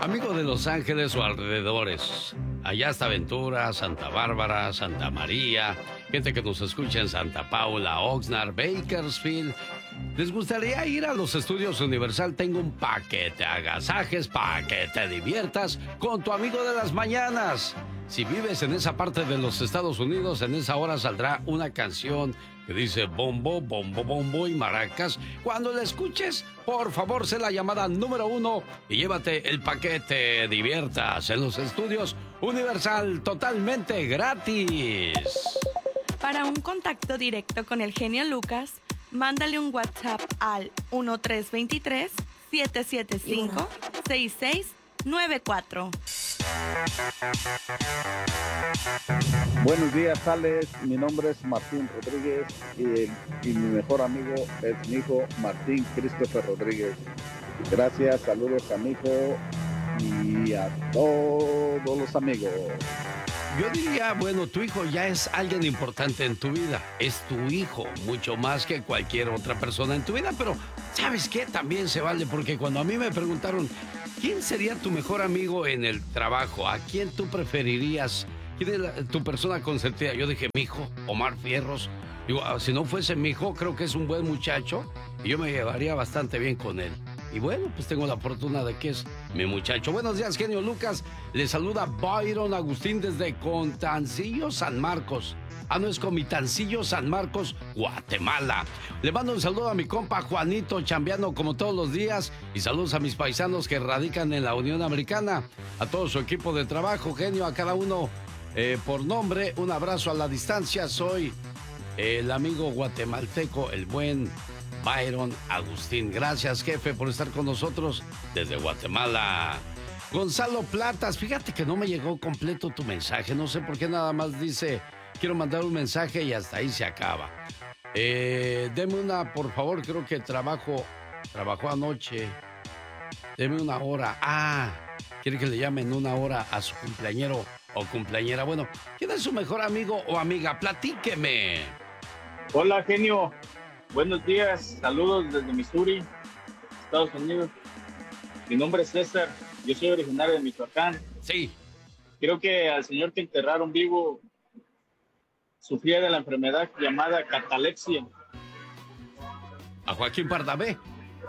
Amigo de Los Ángeles o alrededores, allá está Ventura, Santa Bárbara, Santa María, gente que nos escucha en Santa Paula, Oxnard, Bakersfield. ¿Les gustaría ir a los estudios Universal? Tengo un paquete agasajes para que te diviertas con tu amigo de las mañanas. Si vives en esa parte de los Estados Unidos, en esa hora saldrá una canción que dice bombo, bombo, bombo y maracas. Cuando la escuches, por favor, sé la llamada número 1 y llévate el paquete Diviertas en los estudios Universal totalmente gratis. Para un contacto directo con el genio Lucas, mándale un WhatsApp al 1323-775-6694. Buenos días, Alex. Mi nombre es Martín Rodríguez y mi mejor amigo es mi hijo Martín Christopher Rodríguez. Gracias, saludos a mi hijo y a todos los amigos. Yo diría, bueno, tu hijo ya es alguien importante en tu vida. Es tu hijo, mucho más que cualquier otra persona en tu vida. Pero, ¿sabes qué? También se vale, porque cuando a mí me preguntaron, ¿quién sería tu mejor amigo en el trabajo? ¿A quién tú preferirías? ¿Quién es tu persona consentida? Yo dije, mi hijo, Omar Fierros. Digo, si no fuese mi hijo, creo que es un buen muchacho y yo me llevaría bastante bien con él. Y bueno, pues tengo la fortuna de que es mi muchacho. Buenos días, genio Lucas. Le saluda Byron Agustín desde Contancillo, San Marcos. No es Comitancillo, San Marcos, Guatemala. Le mando un saludo a mi compa Juanito, chambeando como todos los días. Y saludos a mis paisanos que radican en la Unión Americana. A todo su equipo de trabajo, genio, a cada uno por nombre. Un abrazo a la distancia. Soy el amigo guatemalteco, el buen Byron Agustín. Gracias, jefe, por estar con nosotros desde Guatemala. Gonzalo Platas, fíjate que no me llegó completo tu mensaje. No sé por qué nada más dice, quiero mandar un mensaje y hasta ahí se acaba. Deme una, por favor, creo que trabajó anoche. Deme una hora. Quiere que le llamen una hora a su cumpleañero o cumpleañera. Bueno, ¿quién es su mejor amigo o amiga? Platíqueme. Hola, genio. Buenos días, saludos desde Missouri, Estados Unidos. Mi nombre es César, yo soy originario de Michoacán. Sí. Creo que al señor que enterraron vivo sufría de la enfermedad llamada catalepsia. ¿A Joaquín Pardavé?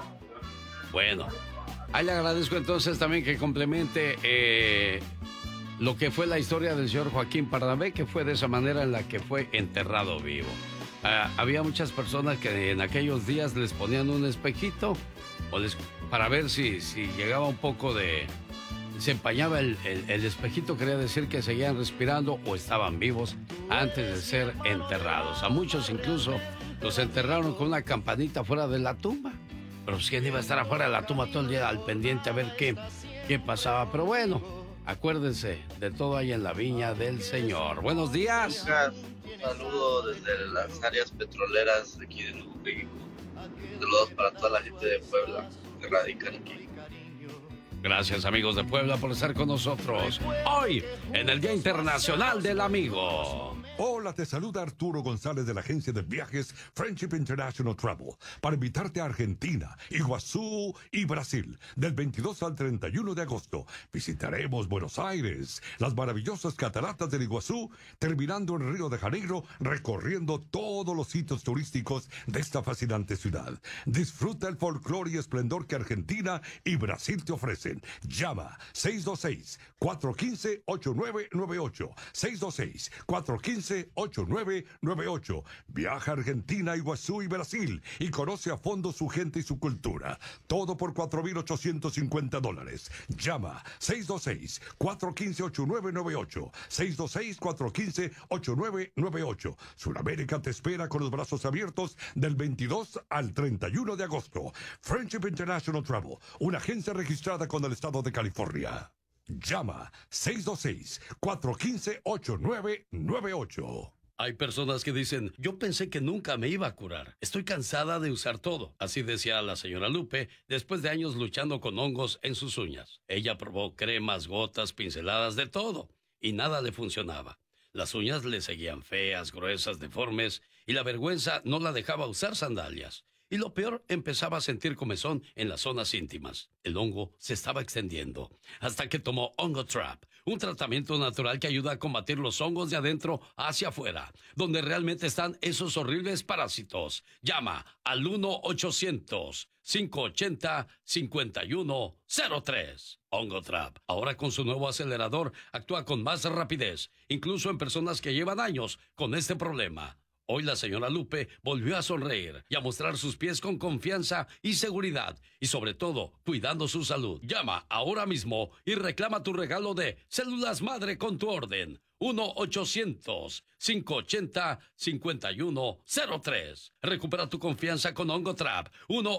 Bueno, ahí le agradezco entonces también que complemente lo que fue la historia del señor Joaquín Pardavé, que fue de esa manera en la que fue enterrado vivo. Había muchas personas que en aquellos días les ponían un espejito para ver si llegaba un poco de... Se empañaba el espejito, quería decir que seguían respirando o estaban vivos antes de ser enterrados. A muchos incluso los enterraron con una campanita fuera de la tumba. Pero ¿quién iba a estar afuera de la tumba todo el día al pendiente a ver qué pasaba? Pero bueno, acuérdense de todo ahí en la viña del Señor. Buenos días. Un saludo desde las áreas petroleras aquí de Nuevo México. Saludos para toda la gente de Puebla que radican aquí. Gracias, amigos de Puebla, por estar con nosotros hoy en el Día Internacional del Amigo. Hola, te saluda Arturo González de la agencia de viajes Friendship International Travel para invitarte a Argentina, Iguazú y Brasil del 22 al 31 de agosto. Visitaremos Buenos Aires, las maravillosas cataratas del Iguazú, terminando en Río de Janeiro, recorriendo todos los sitios turísticos de esta fascinante ciudad. Disfruta el folclore y esplendor que Argentina y Brasil te ofrecen. Llama 626-415-8998. 626-415-8998. Viaja a Argentina, Iguazú y Brasil y conoce a fondo su gente y su cultura. Todo por $4,850. Llama 626-415-8998. 626-415-8998. Sudamérica te espera con los brazos abiertos del 22 al 31 de agosto. Friendship International Travel, una agencia registrada con el estado de California. Llama 626-415-8998. Hay personas que dicen, yo pensé que nunca me iba a curar. Estoy cansada de usar todo. Así decía la señora Lupe, después de años luchando con hongos en sus uñas. Ella probó cremas, gotas, pinceladas, de todo, y nada le funcionaba. Las uñas le seguían feas, gruesas, deformes, y la vergüenza no la dejaba usar sandalias. y lo peor, empezaba a sentir comezón en las zonas íntimas. El hongo se estaba extendiendo hasta que tomó Ongotrap, un tratamiento natural que ayuda a combatir los hongos de adentro hacia afuera, donde realmente están esos horribles parásitos. Llama al 1-800-580-5103. Ongotrap, ahora con su nuevo acelerador, actúa con más rapidez, incluso en personas que llevan años con este problema. Hoy la señora Lupe volvió a sonreír y a mostrar sus pies con confianza y seguridad, y sobre todo, cuidando su salud. Llama ahora mismo y reclama tu regalo de Células Madre con tu orden. 1-800-580-5103. Recupera tu confianza con Ongotrap.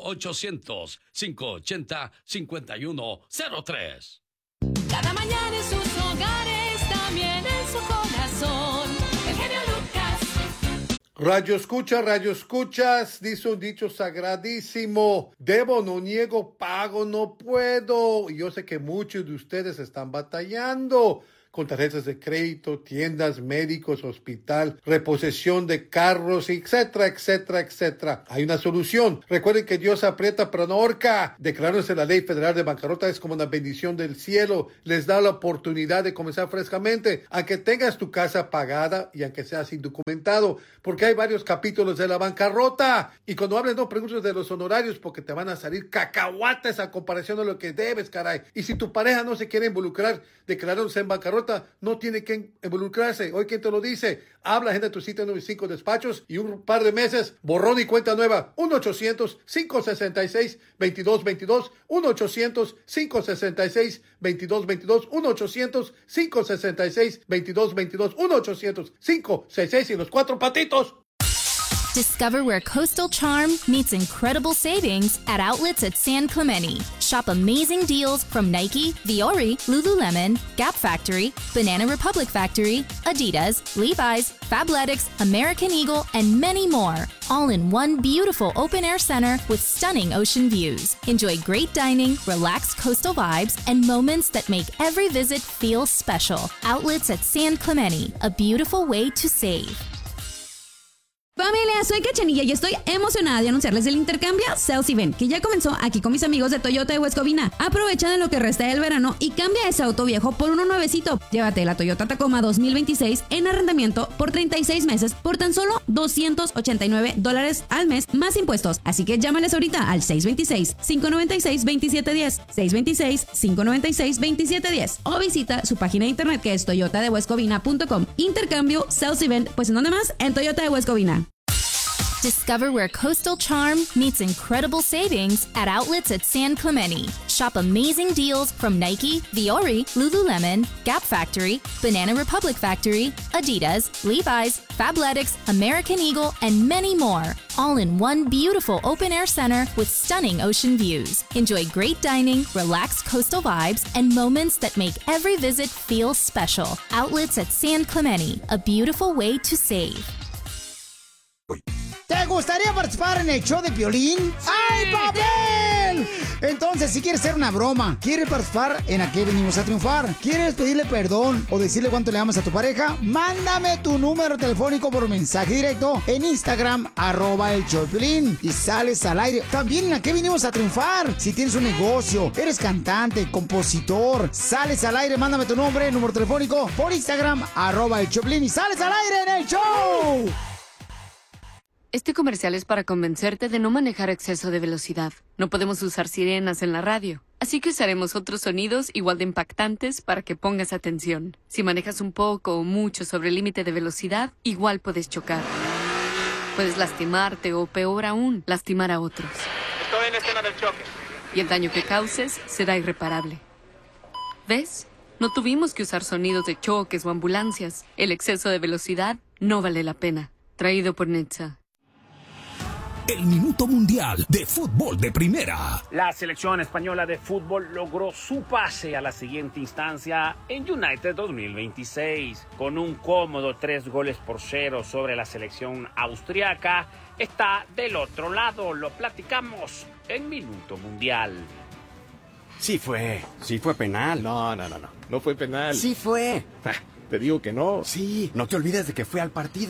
1-800-580-5103. Cada mañana en sus hogares, también en su corazón. El genio Lucas. Radio escuchas, dice un dicho sagradísimo: debo, no niego, pago, no puedo. Y yo sé que muchos de ustedes están batallando con tarjetas de crédito, tiendas, médicos, hospital, reposición de carros, etcétera, etcétera, etcétera. Hay una solución. Recuerden que Dios aprieta pero no ahorca. Declarándose la ley federal de bancarrota es como una bendición del cielo. Les da la oportunidad de comenzar frescamente, aunque tengas tu casa pagada y aunque seas indocumentado, porque hay varios capítulos de la bancarrota. Y cuando hables, no preguntes de los honorarios, porque te van a salir cacahuates a comparación de lo que debes, caray. Y si tu pareja no se quiere involucrar declarándose en bancarrota, no tiene que involucrarse. Hoy, ¿quién te lo dice? Habla, agenda tu cita en 95 despachos y un par de meses, borrón y cuenta nueva. 1-800-566-2222. 1-800-566-2222. 1-800-566-2222. 1-800-566 y los 4 patitos. Discover where coastal charm meets incredible savings at outlets at San Clemente. Shop amazing deals from Nike, Viore, Lululemon, Gap Factory, Banana Republic Factory, Adidas, Levi's, Fabletics, American Eagle, and many more. All in one beautiful open-air center with stunning ocean views. Enjoy great dining, relaxed coastal vibes, and moments that make every visit feel special. Outlets at San Clemente, a beautiful way to save. Familia, soy Cachanilla y estoy emocionada de anunciarles el intercambio Sales Event, que ya comenzó aquí con mis amigos de Toyota de West Covina. Aprovecha de lo que resta del verano y cambia ese auto viejo por uno nuevecito. Llévate la Toyota Tacoma 2026 en arrendamiento por 36 meses por tan solo $289 al mes más impuestos. Así que llámales ahorita al 626-596-2710, 626-596-2710 o visita su página de internet que es toyotadewestcovina.com. Intercambio Sales Event, pues ¿en dónde más? En Toyota de West Covina. Discover where coastal charm meets incredible savings at outlets at San Clemente. Shop amazing deals from Nike, Viore, Lululemon, Gap Factory, Banana Republic Factory, Adidas, Levi's, Fabletics, American Eagle, and many more. All in one beautiful open-air center with stunning ocean views. Enjoy great dining, relaxed coastal vibes, and moments that make every visit feel special. Outlets at San Clemente, a beautiful way to save. ¿Te gustaría participar en el show de Piolín? ¡Ay, papel! Entonces, si quieres hacer una broma, quieres participar en ¿A qué venimos a triunfar? ¿Quieres pedirle perdón o decirle cuánto le amas a tu pareja? Mándame tu número telefónico por mensaje directo en Instagram, @el show de Piolín, y sales al aire. También en ¿A qué venimos a triunfar? Si tienes un negocio, eres cantante, compositor, sales al aire, mándame tu nombre, número telefónico por Instagram, @el show de Piolín, y sales al aire en el show. Este comercial es para convencerte de no manejar a exceso de velocidad. No podemos usar sirenas en la radio, así que usaremos otros sonidos igual de impactantes para que pongas atención. Si manejas un poco o mucho sobre el límite de velocidad, igual puedes chocar. Puedes lastimarte o, peor aún, lastimar a otros. Estoy en la escena del choque. Y el daño que causes será irreparable. ¿Ves? No tuvimos que usar sonidos de choques o ambulancias. El exceso de velocidad no vale la pena. Traído por Netza. El Minuto Mundial de Fútbol de Primera. La selección española de fútbol logró su pase a la siguiente instancia en United 2026. Con un cómodo 3-0 sobre la selección austriaca, está del otro lado. Lo platicamos en Minuto Mundial. Sí fue penal. No fue penal. Sí fue. Te digo que no. Sí, no te olvides de que fue al partido.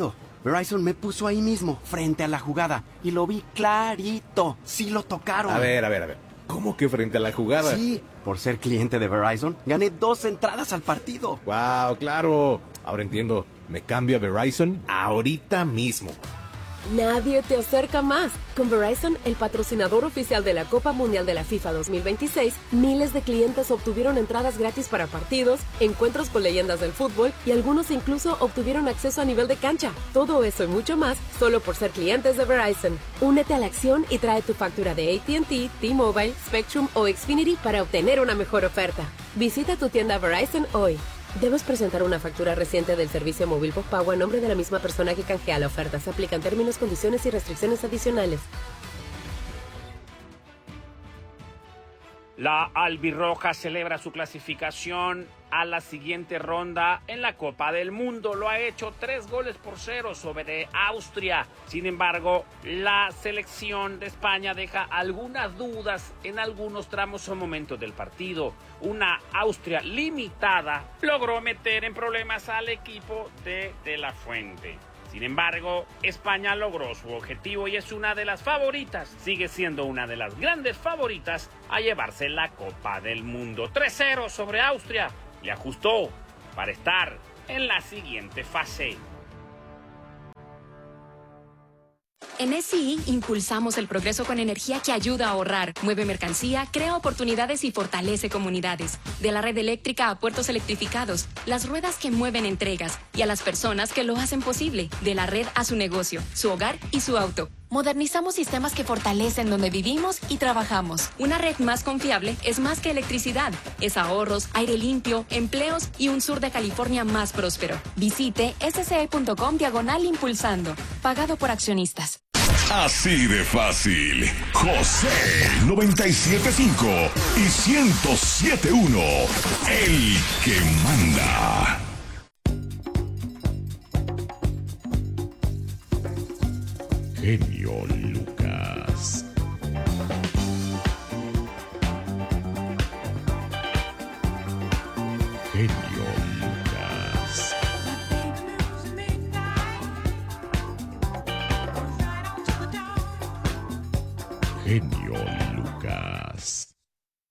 Verizon me puso ahí mismo, frente a la jugada, y lo vi clarito. Sí lo tocaron. A ver. ¿Cómo que frente a la jugada? Sí, por ser cliente de Verizon, gané 2 entradas al partido. ¡Wow, claro! Ahora entiendo. Me cambio a Verizon ahorita mismo. Nadie te acerca más. Con Verizon, el patrocinador oficial de la Copa Mundial de la FIFA 2026, miles de clientes obtuvieron entradas gratis para partidos, encuentros con leyendas del fútbol y algunos incluso obtuvieron acceso a nivel de cancha. Todo eso y mucho más solo por ser clientes de Verizon. Únete a la acción y trae tu factura de AT&T, T-Mobile, Spectrum o Xfinity para obtener una mejor oferta. Visita tu tienda Verizon hoy. Debes presentar una factura reciente del servicio móvil postpago a nombre de la misma persona que canjea la oferta. Se aplican términos, condiciones y restricciones adicionales. La albirroja celebra su clasificación a la siguiente ronda en la Copa del Mundo. Lo ha hecho 3-0 sobre Austria. Sin embargo, la selección de España deja algunas dudas en algunos tramos o momentos del partido. Una Austria limitada logró meter en problemas al equipo de la Fuente. Sin embargo, España logró su objetivo y es una de las favoritas. Sigue siendo una de las grandes favoritas a llevarse la Copa del Mundo. 3-0 sobre Austria. Le ajustó para estar en la siguiente fase. En SCI impulsamos el progreso con energía que ayuda a ahorrar, mueve mercancía, crea oportunidades y fortalece comunidades. De la red eléctrica a puertos electrificados, las ruedas que mueven entregas y a las personas que lo hacen posible. De la red a su negocio, su hogar y su auto. Modernizamos sistemas que fortalecen donde vivimos y trabajamos. Una red más confiable es más que electricidad. Es ahorros, aire limpio, empleos y un sur de California más próspero. Visite sce.com/impulsando. Pagado por accionistas. Así de fácil. José 97.5 y 107.1. El que manda. Genio Lucas. Genio Lucas. Genio